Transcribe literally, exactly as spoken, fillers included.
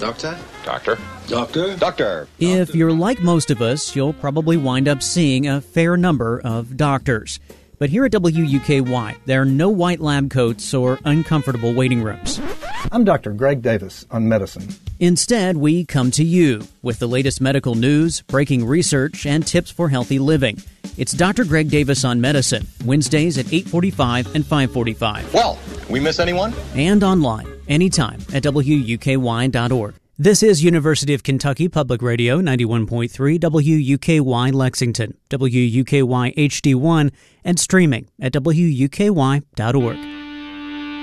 Doctor? Doctor? Doctor? Doctor! If you're like most of us, you'll probably wind up seeing a fair number of doctors. But here at W U K Y, there are no white lab coats or uncomfortable waiting rooms. I'm Doctor Greg Davis on medicine. Instead, we come to you with the latest medical news, breaking research, and tips for healthy living. It's Doctor Greg Davis on Medicine, Wednesdays at eight forty-five and five forty-five. Well, we miss anyone? And online, anytime at W U K Y dot org. This is University of Kentucky Public Radio, ninety-one point three W U K Y Lexington, W U K Y H D one, and streaming at W U K Y dot org.